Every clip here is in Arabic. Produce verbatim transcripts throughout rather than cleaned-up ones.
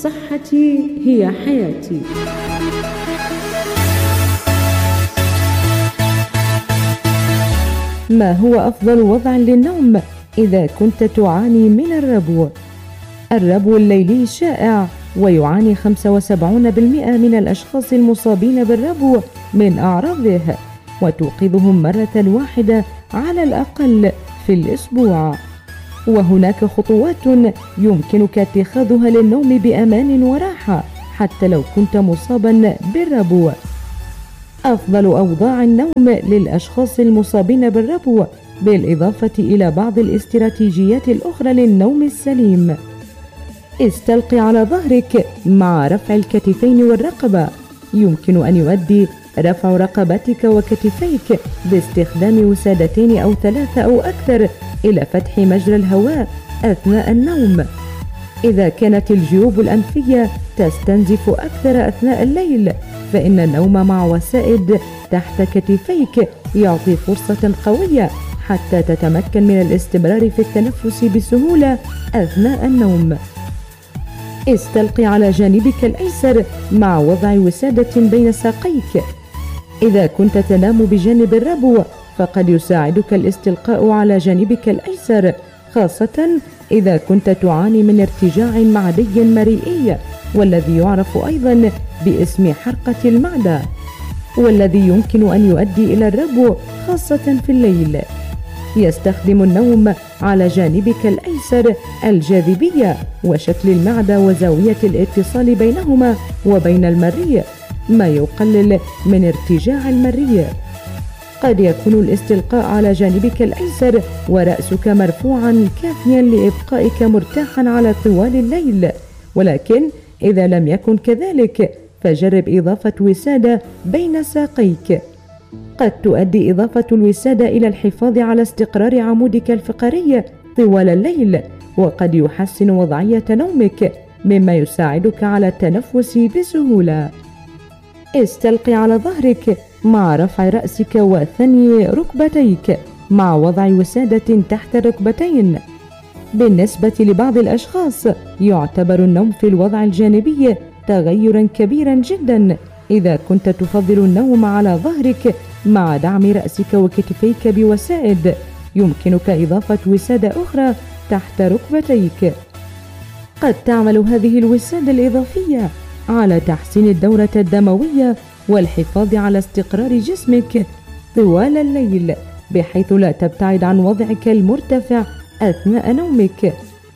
صحتي هي حياتي. ما هو أفضل وضع للنوم إذا كنت تعاني من الربو؟ الربو الليلي شائع، ويعاني خمسة وسبعين بالمئة من الأشخاص المصابين بالربو من أعراضه، وتوقظهم مرة واحدة على الأقل في الأسبوع. وهناك خطوات يمكنك اتخاذها للنوم بأمان وراحة حتى لو كنت مصابا بالربو. أفضل أوضاع النوم للأشخاص المصابين بالربو، بالإضافة إلى بعض الاستراتيجيات الأخرى للنوم السليم. استلقي على ظهرك مع رفع الكتفين والرقبة. يمكن أن يؤدي رفع رقبتك وكتفيك باستخدام وسادتين أو ثلاثة أو أكثر إلى فتح مجرى الهواء أثناء النوم. إذا كانت الجيوب الأنفية تستنزف أكثر أثناء الليل، فإن النوم مع وسائد تحت كتفيك يعطي فرصة قوية حتى تتمكن من الاستمرار في التنفس بسهولة أثناء النوم. استلقي على جانبك الأيسر مع وضع وسادة بين ساقيك. إذا كنت تنام بجانب الربو، فقد يساعدك الاستلقاء على جانبك الأيسر، خاصة إذا كنت تعاني من ارتجاع معدي مريئي، والذي يعرف أيضا باسم حرقة المعدة، والذي يمكن أن يؤدي إلى الربو خاصة في الليل. يستخدم النوم على جانبك الأيسر الجاذبية وشكل المعدة وزاوية الاتصال بينهما وبين المريء، ما يقلل من ارتجاع المريء. قد يكون الاستلقاء على جانبك الأيسر ورأسك مرفوعا كافيا لإبقائك مرتاحا على طوال الليل، ولكن إذا لم يكن كذلك فجرب إضافة وسادة بين ساقيك. قد تؤدي إضافة الوسادة إلى الحفاظ على استقرار عمودك الفقري طوال الليل، وقد يحسن وضعية نومك، مما يساعدك على التنفس بسهولة. استلقي على ظهرك مع رفع رأسك وثني ركبتيك مع وضع وسادة تحت الركبتين. بالنسبة لبعض الأشخاص يعتبر النوم في الوضع الجانبي تغيرا كبيرا جدا. إذا كنت تفضل النوم على ظهرك مع دعم رأسك وكتفيك بوسائد، يمكنك إضافة وسادة أخرى تحت ركبتيك. قد تعمل هذه الوسادة الإضافية على تحسين الدورة الدموية والحفاظ على استقرار جسمك طوال الليل، بحيث لا تبتعد عن وضعك المرتفع أثناء نومك.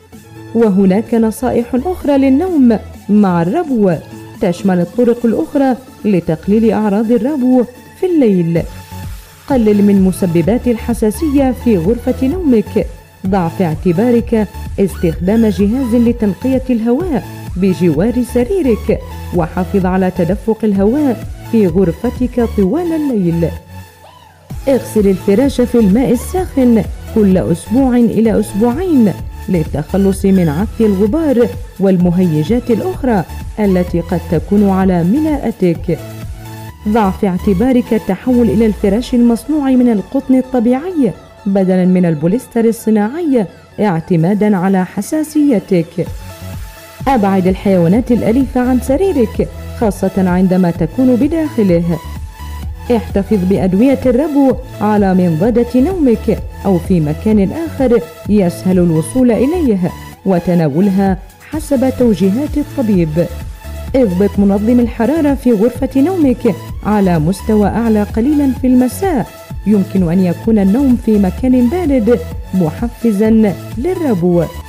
وهناك نصائح أخرى للنوم مع الربو تشمل الطرق الأخرى لتقليل أعراض الربو في الليل. قلل من مسببات الحساسية في غرفة نومك. ضع في اعتبارك استخدام جهاز لتنقية الهواء بجوار سريرك، وحافظ على تدفق الهواء في غرفتك طوال الليل. اغسل الفراش في الماء الساخن كل أسبوع إلى أسبوعين للتخلص من عفن الغبار والمهيجات الأخرى التي قد تكون على ملاءتك. ضع في اعتبارك التحول إلى الفراش المصنوع من القطن الطبيعي بدلا من البوليستر الصناعي اعتمادا على حساسيتك. أبعد الحيوانات الأليفة عن سريرك، خاصة عندما تكون بداخله. احتفظ بأدوية الربو على منضدة نومك أو في مكان آخر يسهل الوصول إليه، وتناولها حسب توجيهات الطبيب. اضبط منظم الحرارة في غرفة نومك على مستوى أعلى قليلا في المساء. يمكن أن يكون النوم في مكان بارد محفزا للربو.